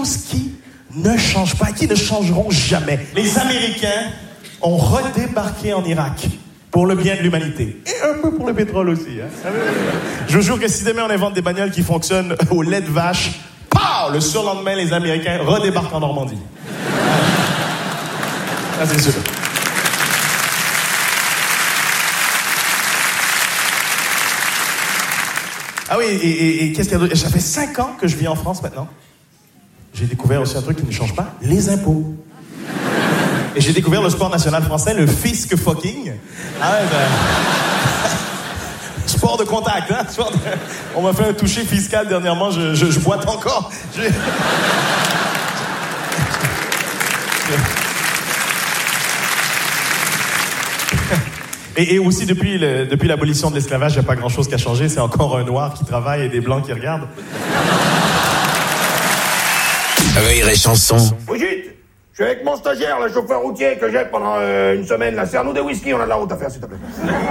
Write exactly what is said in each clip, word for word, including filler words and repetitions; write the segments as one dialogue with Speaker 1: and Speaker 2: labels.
Speaker 1: chose qui ne change pas, qui ne changeront jamais. Les Américains ont redébarqué en Irak pour le bien de l'humanité. Et un peu pour le pétrole aussi. Hein. Je vous jure que si demain on invente des bagnoles qui fonctionnent au lait de vache, pow, le surlendemain, les Américains redébarquent en Normandie. Ça, c'est sûr. Ah oui, et, et, et qu'est-ce qu'il y a d'autre? Ça fait cinq ans que je vis en France maintenant. J'ai découvert aussi un truc qui ne change pas, les impôts. Et j'ai découvert le sport national français, le fisc fucking. Ah ouais, ben... sport de contact, hein? Sport de... On m'a fait un toucher fiscal dernièrement, je, je, je boite encore. Je... Et, et aussi, depuis, le, depuis l'abolition de l'esclavage, il n'y a pas grand-chose qui a changé. C'est encore un noir qui travaille et des blancs qui regardent.
Speaker 2: Rire et chanson.
Speaker 3: Brigitte, je suis avec mon stagiaire, le chauffeur routier que j'ai pendant euh, une semaine. Là, serre-nous des whisky, on a de la route à faire, s'il te plaît.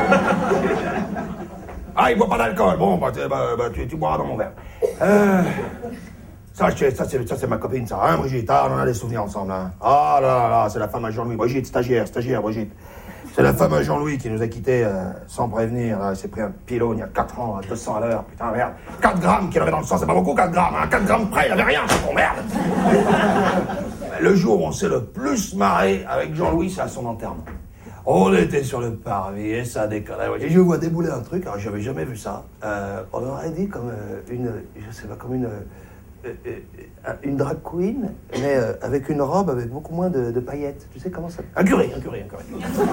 Speaker 3: Ah, il boit pas d'alcool. Bon, bah, bah, bah tu, tu boiras dans mon verre. Euh... Ça, ça, c'est, ça, c'est ma copine, ça, hein, Brigitte? Ah, on a des souvenirs ensemble, hein. Ah, là, là, là, c'est la femme à Jean-Louis. Brigitte, stagiaire, stagiaire, Brigitte. C'est la femme à Jean-Louis qui nous a quittés euh, sans prévenir. Il s'est pris un pylône il y a quatre ans, à deux cents à l'heure. Putain, merde. quatre grammes qu'il avait dans le sang, c'est pas beaucoup, quatre grammes. Hein. quatre grammes près, il avait rien, c'est bon, merde. Le jour où on s'est le plus marré avec Jean-Louis, c'est à son enterrement. On était sur le parvis et ça décollait. Et je vois débouler un truc, alors j'avais jamais vu ça. Euh, on aurait dit comme euh, une, je sais pas, comme une... Euh, euh, une drag queen, mais euh, avec une robe avec beaucoup moins de, de paillettes. Tu sais comment ça... Un curé, un curé, un curé.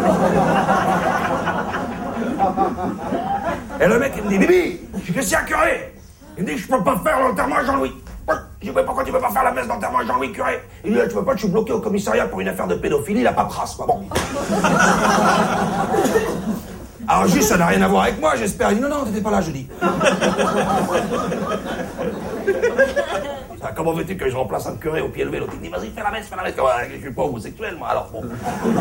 Speaker 3: Et le mec, il me dit, Bibi, je suis que c'est un curé. Il me dit, je peux pas faire l'enterrement à Jean-Louis. Je dis, mais pourquoi tu peux pas faire la messe d'enterrement à Jean-Louis, curé? Il dit, tu peux pas, je suis bloqué au commissariat pour une affaire de pédophilie, la paperasse, quoi. Bon. Alors juste, ça n'a rien à voir avec moi, j'espère. Il dit, non, non, t'étais pas là, je dis. Comment veux-tu que je remplace un curé au pied levé? L'autre il dit, vas-y, fais la messe, fais la messe. Je suis pas homosexuel, moi, alors bon.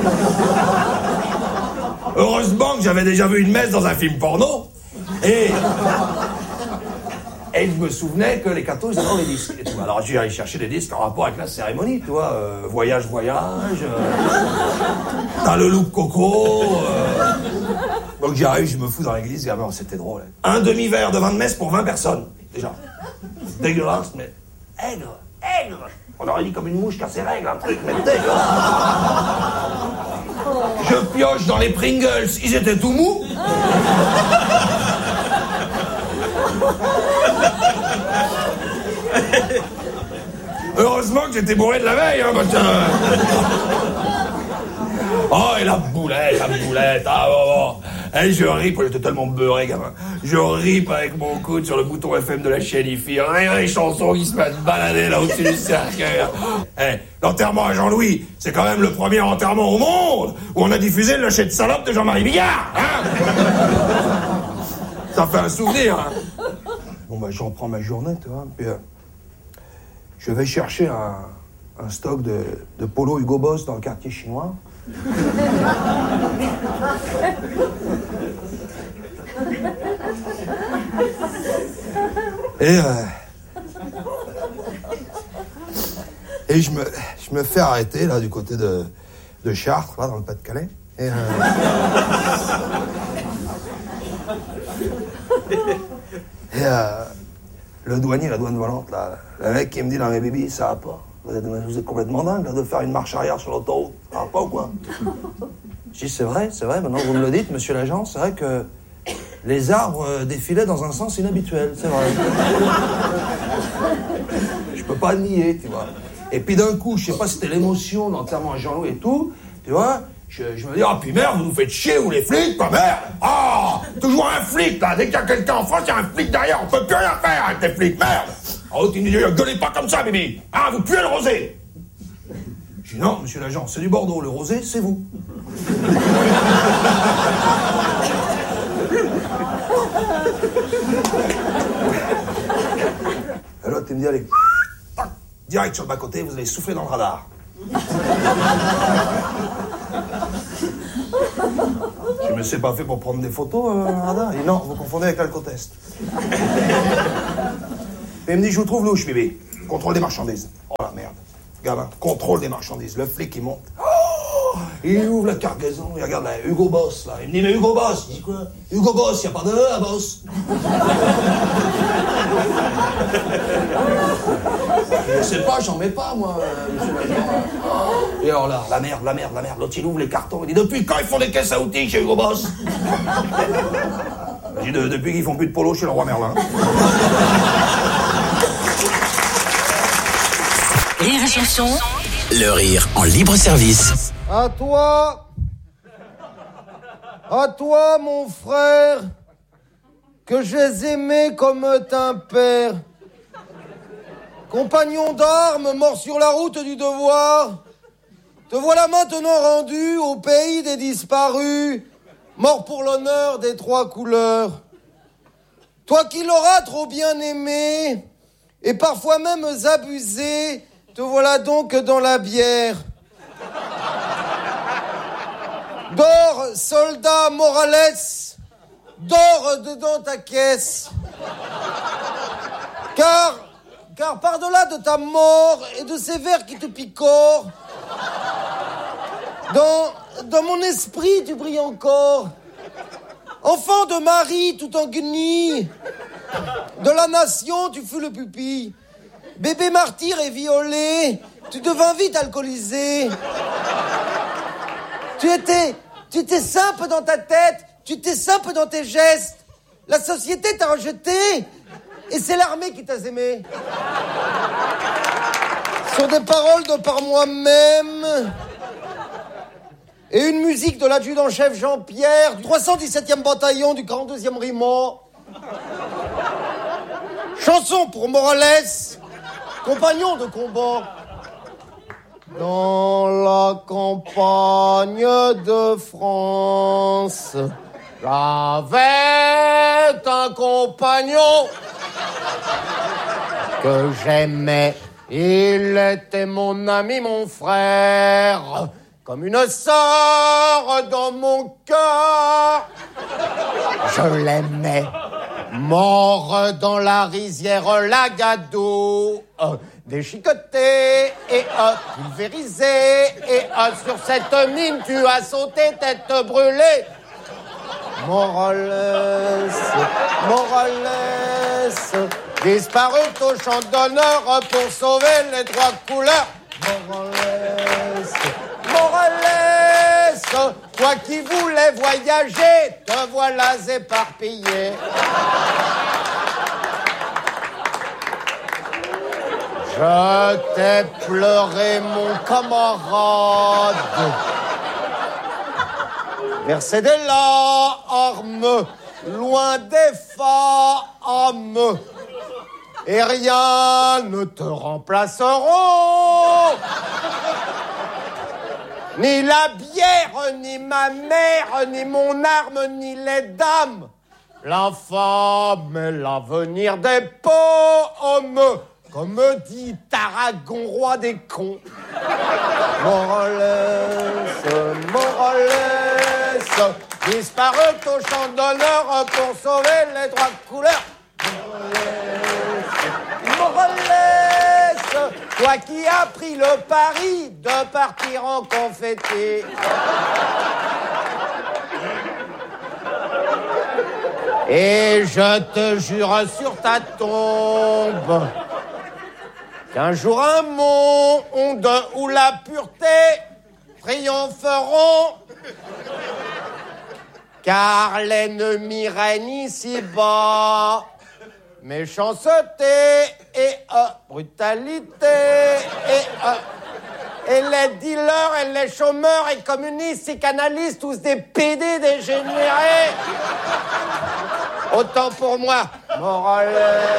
Speaker 3: Heureusement que j'avais déjà vu une messe dans un film porno. Et... Et je me souvenais que les cathos, ils avaient les disques et tout. Alors j'ai allé chercher des disques en rapport avec la cérémonie, tu vois. Euh, voyage, voyage. Euh, T'as le look coco. Euh... Donc j'arrive, je me fous dans l'église, et alors c'était drôle. Hein. Un demi-verre de vin de messe pour vingt personnes, déjà. Dégueulasse, mais... Aigre, aigre. On aurait dit comme une mouche qui a ses règles, un truc, mais dégueulasse. Je pioche dans les Pringles, ils étaient tout mous. Heureusement que j'étais bourré de la veille, hein, parce que... Oh, et la boulette, la boulette, ah bon, bon. Et je ripe, j'étais tellement beurré, gamin. Je ripe avec mon coude sur le bouton F M de la chaîne I F I. Rien les chansons qui se mettent balader là au-dessus du cercueil. Eh, l'enterrement à Jean-Louis, c'est quand même le premier enterrement au monde où on a diffusé le lâcher de salope de Jean-Marie Bigard, hein. Ça fait un souvenir, hein. Bon, bah, je reprends ma journée, tu vois, puis... Euh, je vais chercher un, un stock de, de polo Hugo Boss dans le quartier chinois. Et, euh, et je me, je me fais arrêter, là, du côté de, de Chartres, là, dans le Pas-de-Calais. Et, euh, et euh, le douanier, la douane volante, là, le mec qui me dit, non mais Bibi, ça va pas. Vous êtes, vous êtes complètement dingue, là, de faire une marche arrière sur l'autoroute. Ça va pas ou quoi? Je dis, c'est vrai, c'est vrai, maintenant vous me le dites, monsieur l'agent, c'est vrai que les arbres euh, défilaient dans un sens inhabituel, c'est vrai. Je peux pas le nier, tu vois. Et puis d'un coup, je sais pas si c'était l'émotion, l'enterrement à Jean-Louis et tout, tu vois, je, je me dis, ah, puis merde, vous nous faites chier, vous les flics, pas merde. Ah, toujours un flic, là, dès qu'il y a quelqu'un en France, il y a un flic derrière, on peut plus rien faire avec les flics, merde. En haut, il me dit, gueulez pas comme ça, Bibi. Ah, vous puez le rosé. Je dis, non, monsieur l'agent, c'est du Bordeaux, le rosé, c'est vous. Et l'autre, il me dit, allez, direct sur le bas-côté, vous allez souffler dans le radar. Je me suis pas fait pour prendre des photos, euh, un radar. Il dit, non, vous confondez avec l'alcotest. Et il me dit, je vous trouve louche, Bibi. Contrôle des marchandises. la merde. Gamin, contrôle des marchandises. Le flic, il monte. Oh, il ouvre la cargaison, il regarde là, Hugo Boss, là. Il me dit, mais Hugo Boss. Je dis quoi? Hugo Boss, y a pas de E à Boss. Je sais pas, j'en mets pas, moi, monsieur l'agent. Et alors là, la merde, la merde, la merde. L'autre, il ouvre les cartons. Il dit, depuis quand ils font des caisses à outils chez Hugo Boss? J'ai dit, de, depuis qu'ils font plus de polo chez le roi Merlin.
Speaker 2: Rire et chanson. Le rire en libre service.
Speaker 4: À toi, à toi, mon frère, que j'ai aimé comme un père. Compagnon d'armes, mort sur la route du devoir, te voilà maintenant rendu au pays des disparus, mort pour l'honneur des trois couleurs. Toi qui l'auras trop bien aimé, et parfois même abusé, te voilà donc dans la bière. Dors, soldat Morales, dors dedans ta caisse. Car, car par-delà de ta mort et de ces vers qui te picorent, dans, dans mon esprit tu brilles encore. Enfant de Marie tout en guenille, de la nation tu fus le pupille. Bébé martyr et violé, tu devins vite alcoolisé. Tu étais, tu étais simple dans ta tête, tu étais simple dans tes gestes. La société t'a rejeté et c'est l'armée qui t'a aimé. Sur des paroles de par moi-même et une musique de l'adjudant-chef Jean-Pierre du trois cent dix-septième bataillon du quarante-deuxième riment. Chanson pour Morales, compagnon de combat. Dans la campagne de France, j'avais un compagnon que j'aimais. Il était mon ami, mon frère, comme une sœur dans mon cœur. Je l'aimais. Mort dans la rizière Lagado, euh, déchiqueté et euh, pulvérisé, et euh, sur cette mine tu as sauté tête brûlée. Morales, Morales, disparu au champ d'honneur pour sauver les trois couleurs. Morales, Morales, toi qui voulais voyager, te voilà éparpillé. Je t'ai pleuré, mon camarade. Versé des larmes, loin des femmes, et rien ne te remplaceront. Ni la bière, ni ma mère, ni mon arme, ni les dames. La femme est l'avenir des pommes, comme dit Tarragon, roi des cons. Morales, Morales, disparu au champ d'honneur pour sauver les trois couleurs. Morales, Morales, toi qui as pris le pari de partir en confetti. Et je te jure sur ta tombe qu'un jour un monde où la pureté triompheront, car l'ennemi règne ici-bas. Méchanceté et euh, brutalité et euh, et les dealers et les chômeurs et communistes et canalistes, tous des pédés dégénérés. Autant pour moi, Morales.